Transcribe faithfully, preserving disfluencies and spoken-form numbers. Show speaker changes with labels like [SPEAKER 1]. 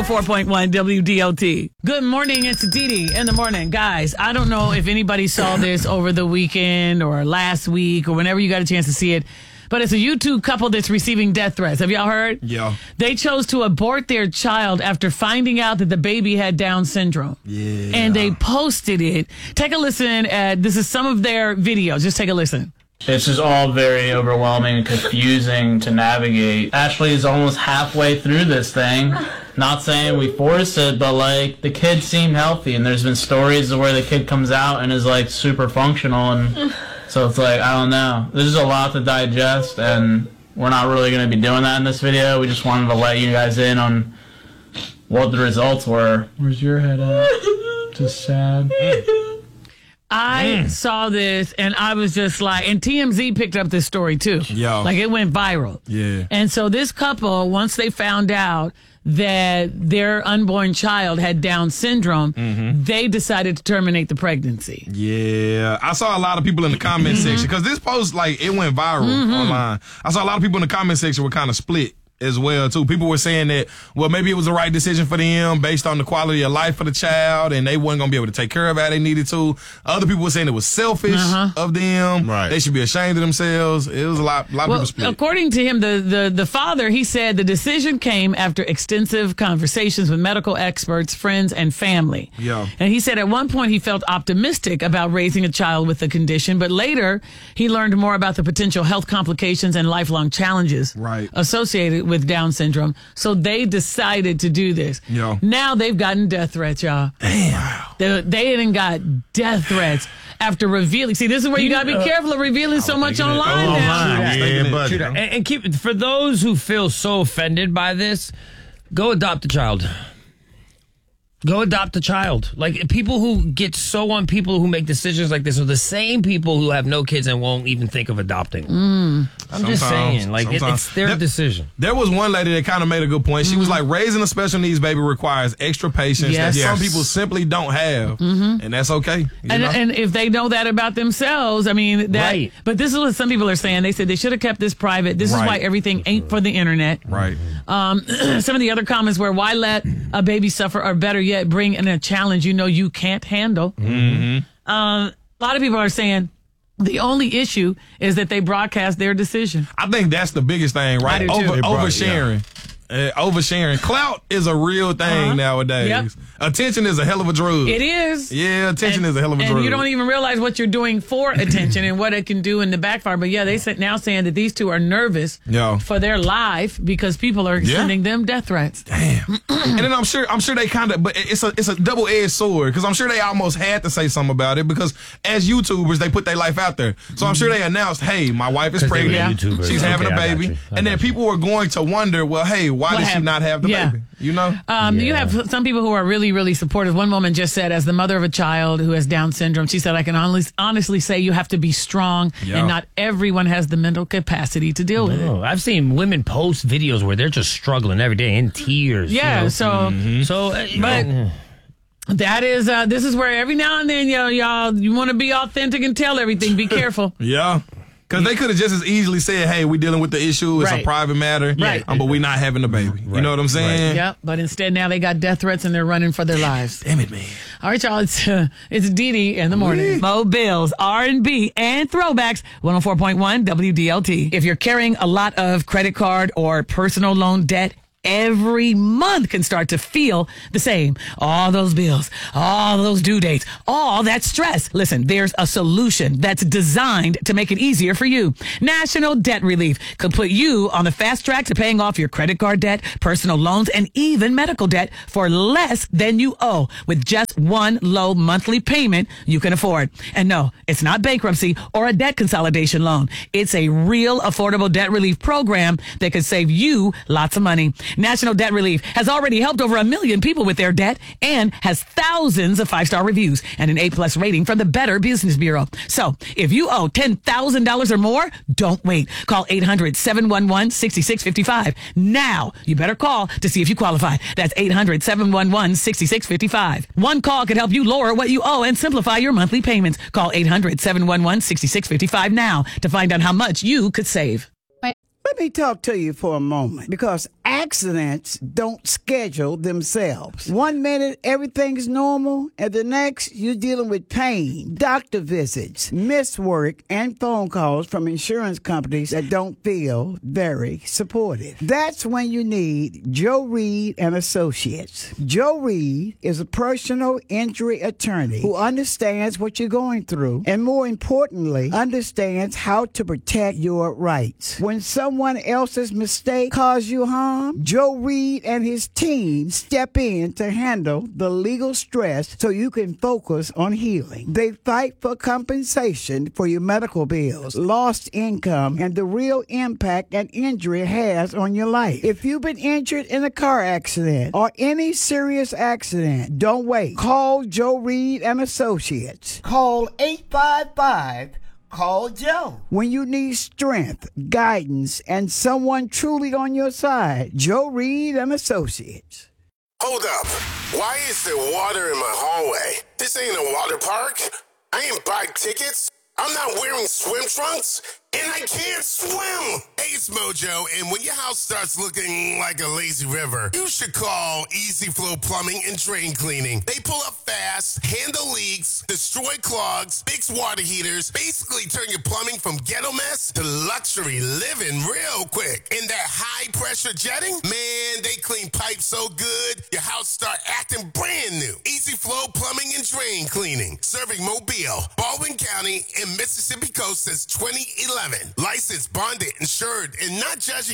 [SPEAKER 1] four point one W D L T. Good morning, it's Dee Dee in the morning. Guys, I don't know if anybody saw this over the weekend or last week or whenever you got a chance to see it, but it's a YouTube couple that's receiving death threats. Have y'all heard?
[SPEAKER 2] Yeah.
[SPEAKER 1] They chose to abort their child after finding out that the baby had Down syndrome.
[SPEAKER 2] Yeah.
[SPEAKER 1] And they posted it. Take a listen at, this is some of their videos. Just take a listen.
[SPEAKER 3] This is all very overwhelming and confusing to navigate. Ashley is almost halfway through this thing. Not saying we force it, but like the kid seemed healthy, and there's been stories where the kid comes out and is like super functional, and so it's like, I don't know. There's a lot to digest, and we're not really going to be doing that in this video. We just wanted to let you guys in on what the results were. Where's your head at? Just sad.
[SPEAKER 1] I mm. saw this and I was just like, and T M Z picked up this story too.
[SPEAKER 2] Yeah.
[SPEAKER 1] Like it went viral.
[SPEAKER 2] Yeah.
[SPEAKER 1] And so this couple, once they found out that their unborn child had Down syndrome, mm-hmm. they decided to terminate the pregnancy.
[SPEAKER 2] Yeah. I saw a lot of people in the comment mm-hmm. section because this post, like, it went viral mm-hmm. online. I saw a lot of people in the comment section were kind of split as well, too. People were saying that, well, maybe it was the right decision for them based on the quality of life for the child, and they weren't going to be able to take care of it how they needed to. Other people were saying it was selfish uh-huh. of them.
[SPEAKER 4] Right.
[SPEAKER 2] They should be ashamed of themselves. It was a lot, a lot
[SPEAKER 1] well,
[SPEAKER 2] of people split.
[SPEAKER 1] According to him, the, the, the father, he said the decision came after extensive conversations with medical experts, friends, and family.
[SPEAKER 2] Yeah.
[SPEAKER 1] And he said at one point he felt optimistic about raising a child with the condition, but later he learned more about the potential health complications and lifelong challenges
[SPEAKER 2] right.
[SPEAKER 1] associated with Down syndrome. So they decided to do this.
[SPEAKER 2] Yeah.
[SPEAKER 1] Now they've gotten death threats, y'all.
[SPEAKER 2] Damn. Wow.
[SPEAKER 1] They, they didn't got death threats after revealing. See, this is where you got to be careful of revealing so much online
[SPEAKER 4] oh,
[SPEAKER 1] now.
[SPEAKER 4] Yeah, but,
[SPEAKER 5] and, and keep for those who feel so offended by this, go adopt a child. Go adopt a child. Like, people who get so on people who make decisions like this are the same people who have no kids and won't even think of adopting.
[SPEAKER 1] Mm.
[SPEAKER 5] I'm just saying, like, it, it's their
[SPEAKER 2] there,
[SPEAKER 5] decision.
[SPEAKER 2] There was one lady that kind of made a good point. She mm-hmm. was like, raising a special needs baby requires extra patience
[SPEAKER 1] yes.
[SPEAKER 2] that
[SPEAKER 1] yes.
[SPEAKER 2] some people simply don't have.
[SPEAKER 1] Mm-hmm.
[SPEAKER 2] And that's okay.
[SPEAKER 1] And, and if they know that about themselves, I mean, that.
[SPEAKER 5] Right.
[SPEAKER 1] But this is what some people are saying. They said they should have kept this private. This
[SPEAKER 2] right.
[SPEAKER 1] is why everything ain't for the internet.
[SPEAKER 2] Right.
[SPEAKER 1] Um, some of the other comments were, why let a baby suffer, or better yet, bring in a challenge you know you can't handle.
[SPEAKER 2] Mm-hmm.
[SPEAKER 1] Um, a lot of people are saying the only issue is that they broadcast their decision.
[SPEAKER 2] I think that's the biggest thing, right? Over, oversharing. Yeah. Uh, oversharing. Clout is a real thing uh-huh. nowadays.
[SPEAKER 1] Yep.
[SPEAKER 2] Attention is a hell of a drug.
[SPEAKER 1] It is.
[SPEAKER 2] Yeah, attention
[SPEAKER 1] and,
[SPEAKER 2] is a hell of a
[SPEAKER 1] and
[SPEAKER 2] drug.
[SPEAKER 1] And you don't even realize what you're doing for attention and what it can do in the backfire. But yeah, they said now saying that these two are nervous
[SPEAKER 2] yeah.
[SPEAKER 1] for their life because people are yeah. sending them death threats.
[SPEAKER 2] Damn. And then I'm sure I'm sure they kind of, but it's a it's a double edged sword because I'm sure they almost had to say something about it because as YouTubers they put their life out there. So I'm sure they announced, hey, my wife is pregnant,
[SPEAKER 1] yeah.
[SPEAKER 2] she's having
[SPEAKER 5] okay,
[SPEAKER 2] a baby, and then people were going to wonder, well, hey, why
[SPEAKER 1] what
[SPEAKER 2] did
[SPEAKER 1] happened?
[SPEAKER 2] she not have the
[SPEAKER 1] yeah.
[SPEAKER 2] baby? You know,
[SPEAKER 1] um,
[SPEAKER 5] yeah.
[SPEAKER 1] you have some people who are really, really supportive. One woman just said, as the mother of a child who has Down syndrome, she said, I can honestly, honestly say you have to be strong, yeah. and not everyone has the mental capacity to deal with
[SPEAKER 5] no.
[SPEAKER 1] it.
[SPEAKER 5] I've seen women post videos where they're just struggling every day in tears.
[SPEAKER 1] Yeah,
[SPEAKER 5] you know?
[SPEAKER 1] so,
[SPEAKER 5] mm-hmm. so, uh,
[SPEAKER 1] but.
[SPEAKER 5] know.
[SPEAKER 1] That is, uh, this is where every now and then, y'all, y'all you want to be authentic and tell everything. Be careful.
[SPEAKER 2] Yeah. Because they could have just as easily said, hey, we're dealing with the issue. It's
[SPEAKER 1] right.
[SPEAKER 2] a private matter.
[SPEAKER 1] Right.
[SPEAKER 2] Um, but we're not having a baby. Right. You know what I'm saying?
[SPEAKER 1] Right. Yep. But instead now they got death threats and they're running for their lives.
[SPEAKER 2] Damn it, man.
[SPEAKER 1] All right, y'all. It's, uh, it's Dee Dee in the morning. Wee. Mo Bills, R and B, and throwbacks. one oh four point one W D L T. If you're carrying a lot of credit card or personal loan debt, every month can start to feel the same. All those bills, all those due dates, all that stress. Listen, there's a solution that's designed to make it easier for you. National Debt Relief could put you on the fast track to paying off your credit card debt, personal loans, and even medical debt for less than you owe with just one low monthly payment you can afford. And no, it's not bankruptcy or a debt consolidation loan. It's a real affordable debt relief program that could save you lots of money. National Debt Relief has already helped over a million people with their debt and has thousands of five-star reviews and an A-plus rating from the Better Business Bureau. So if you owe ten thousand dollars or more, don't wait. Call eight hundred, seven one one, six six five five. Now, you better call to see if you qualify. That's eight hundred, seven one one, six six five five. One call could help you lower what you owe and simplify your monthly payments. Call eight hundred, seven one one, six six five five now to find out how much you could save.
[SPEAKER 6] Let me talk to you for a moment, because
[SPEAKER 4] Accidents don't schedule themselves. One minute, everything's normal, and the next, you're dealing with pain, doctor visits, missed work, and phone calls from insurance companies that don't feel very supportive. That's when you need Joe Reed and Associates. Joe Reed is a personal injury attorney who understands what you're going through and, more importantly, understands how to protect your rights. When someone else's mistake cause you harm, Joe Reed and his team step in to handle the legal stress so you can focus on healing. They fight for compensation for your medical bills, lost income, and the real impact an injury has on your life. If you've been injured in a car accident or any serious accident, don't wait. Call Joe Reed and Associates. Call eight five five Call Joe. When you need strength, guidance, and someone truly on your side, Joe Reed and Associates.
[SPEAKER 6] Hold up. Why is there water in my hallway? This ain't a water park. I ain't buy tickets. I'm not wearing swim trunks. And I can't swim. Hey, it's Mojo, and when your house starts looking like a lazy river, you should call Easy Flow Plumbing and Drain Cleaning. They pull up fast, handle leaks, destroy clogs, fix water heaters, basically turn your plumbing from ghetto mess to luxury living real quick. And that high-pressure jetting, man, they clean pipes so good, your house start acting brand new. Easy Flow Plumbing and Drain Cleaning, serving Mobile, Baldwin County, and Mississippi Coast since twenty eleven. Licensed, bonded, insured, and not judging